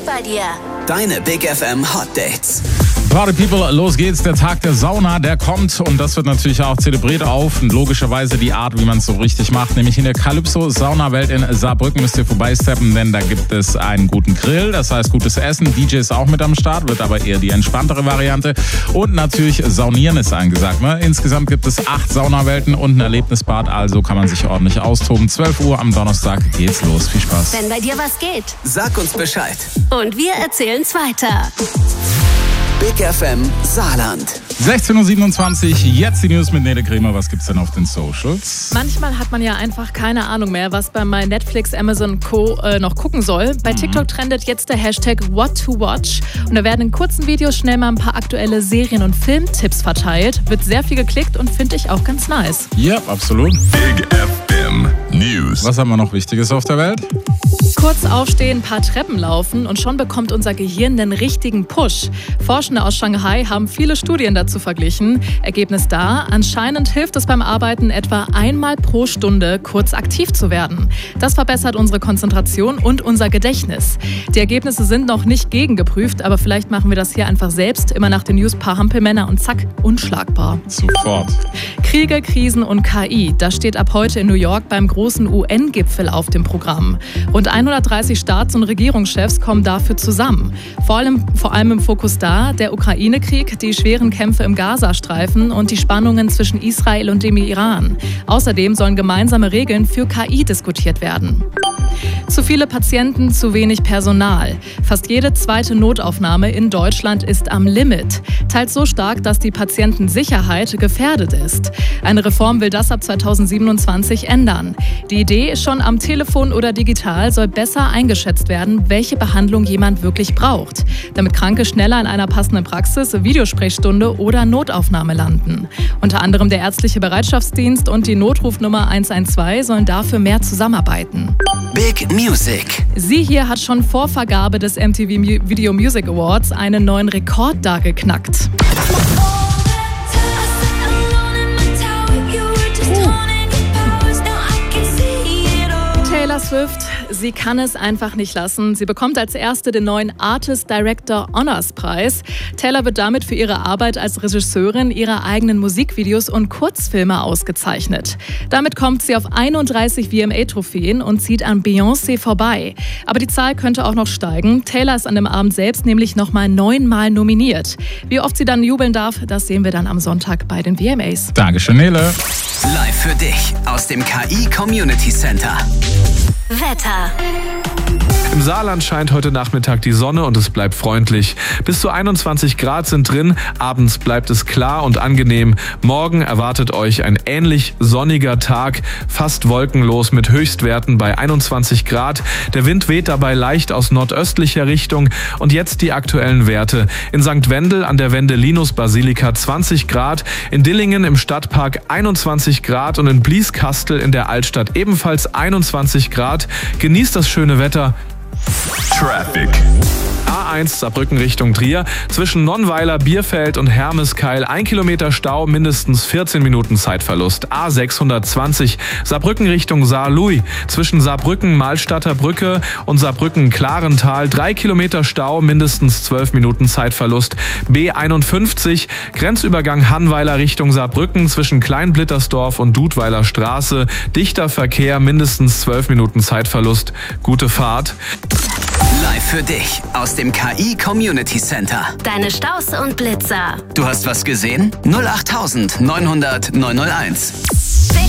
bei dir. Deine Big FM Hot Dates. Party People, los geht's. Der Tag der Sauna, der kommt und das wird natürlich auch zelebriert auf logischerweise die Art, wie man es so richtig macht, nämlich in der Calypso-Sauna-Welt in Saarbrücken müsst ihr vorbeisteppen, denn da gibt es einen guten Grill, das heißt gutes Essen, DJ ist auch mit am Start, wird aber eher die entspanntere Variante und natürlich Saunieren ist angesagt. Ne? Insgesamt gibt es 8 Saunawelten und ein Erlebnisbad, also kann man sich ordentlich austoben. 12 Uhr am Donnerstag geht's los. Viel Spaß. Wenn bei dir was geht. Sag uns Bescheid. Und wir erzählen's weiter. Big FM Saarland. 16.27 Uhr, jetzt die News mit Nele Kremer. Was gibt's denn auf den Socials? Manchmal hat man ja einfach keine Ahnung mehr, was bei Netflix, Amazon Co. noch gucken soll. Bei TikTok trendet jetzt der Hashtag What to Watch. Und da werden in kurzen Videos schnell mal ein paar aktuelle Serien- und Filmtipps verteilt. Wird sehr viel geklickt und finde ich auch ganz nice. Ja, absolut. Big FM News. Was haben wir noch Wichtiges auf der Welt? Kurz aufstehen, ein paar Treppen laufen und schon bekommt unser Gehirn den richtigen Push. Forschende aus Shanghai haben viele Studien dazu verglichen. Ergebnis da, anscheinend hilft es beim Arbeiten etwa einmal pro Stunde kurz aktiv zu werden. Das verbessert unsere Konzentration und unser Gedächtnis. Die Ergebnisse sind noch nicht gegengeprüft, aber vielleicht machen wir das hier einfach selbst. Immer nach den News paar Hampelmänner und zack, unschlagbar. Sofort. Kriege, Krisen und KI, das steht ab heute in New York beim großen UN-Gipfel auf dem Programm. Rund 130 Staats- und Regierungschefs kommen dafür zusammen. Vor allem im Fokus da der Ukraine-Krieg, die schweren Kämpfe im Gazastreifen und die Spannungen zwischen Israel und dem Iran. Außerdem sollen gemeinsame Regeln für KI diskutiert werden. Zu viele Patienten, zu wenig Personal. Fast jede zweite Notaufnahme in Deutschland ist am Limit. Teils so stark, dass die Patientensicherheit gefährdet ist. Eine Reform will das ab 2027 ändern. Die Idee, schon am Telefon oder digital soll besser eingeschätzt werden, welche Behandlung jemand wirklich braucht. Damit Kranke schneller in einer passenden Praxis, Videosprechstunde oder Notaufnahme landen. Unter anderem der ärztliche Bereitschaftsdienst und die Notrufnummer 112 sollen dafür mehr zusammenarbeiten. Big Music. Sie hier hat schon vor Vergabe des MTV Video Music Awards einen neuen Rekord da geknackt. Taylor Swift, sie kann es einfach nicht lassen. Sie bekommt als erste den neuen Artist Director Honors Preis. Taylor wird damit für ihre Arbeit als Regisseurin ihrer eigenen Musikvideos und Kurzfilme ausgezeichnet. Damit kommt sie auf 31 VMA-Trophäen und zieht an Beyoncé vorbei. Aber die Zahl könnte auch noch steigen. Taylor ist an dem Abend selbst nämlich nochmal 9-mal nominiert. Wie oft sie dann jubeln darf, das sehen wir dann am Sonntag bei den VMAs. Dankeschön, Nele. Live für dich aus dem KI Community Center. Wetter. Im Saarland scheint heute Nachmittag die Sonne und es bleibt freundlich. Bis zu 21 Grad sind drin, abends bleibt es klar und angenehm. Morgen erwartet euch ein ähnlich sonniger Tag, fast wolkenlos mit Höchstwerten bei 21 Grad. Der Wind weht dabei leicht aus nordöstlicher Richtung und jetzt die aktuellen Werte. In St. Wendel an der Wendelinus-Basilika 20 Grad, in Dillingen im Stadtpark 21 Grad und in Blieskastel in der Altstadt ebenfalls 21 Grad. Genießt das schöne Wetter. Traffic. A1 Saarbrücken Richtung Trier. Zwischen Nonnweiler, Bierfeld und Hermeskeil 1 Kilometer Stau, mindestens 14 Minuten Zeitverlust. A620 Saarbrücken Richtung Saarlouis. Zwischen Saarbrücken, Malstadter Brücke und Saarbrücken Klarental 3 Kilometer Stau, mindestens 12 Minuten Zeitverlust. B51 Grenzübergang Hannweiler Richtung Saarbrücken. Zwischen Kleinblittersdorf und Dudweiler Straße. Dichter Verkehr, mindestens 12 Minuten Zeitverlust. Gute Fahrt. Live für dich aus dem KI Community Center. Deine Staus und Blitzer. Du hast was gesehen? 08900 901.